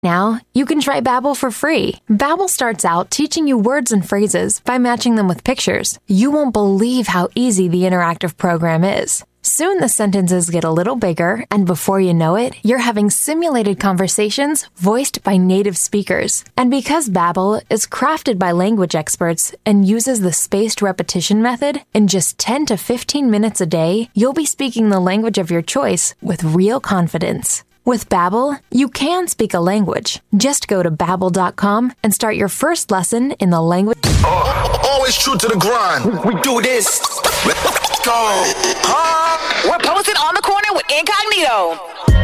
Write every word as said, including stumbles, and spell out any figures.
Now, you can try Babbel for free. Babbel starts out teaching you words and phrases by matching them with pictures. You won't believe how easy the interactive program is. Soon the sentences get a little bigger, and before you know it, you're having simulated conversations voiced by native speakers. And because Babbel is crafted by language experts and uses the spaced repetition method, in just ten to fifteen minutes a day, you'll be speaking the language of your choice with real confidence. With Babbel, you can speak a language. Just go to babbel dot com and start your first lesson in the language. Uh, always true to the grind. We do this. Let's go. We're posted on the corner with Incognito.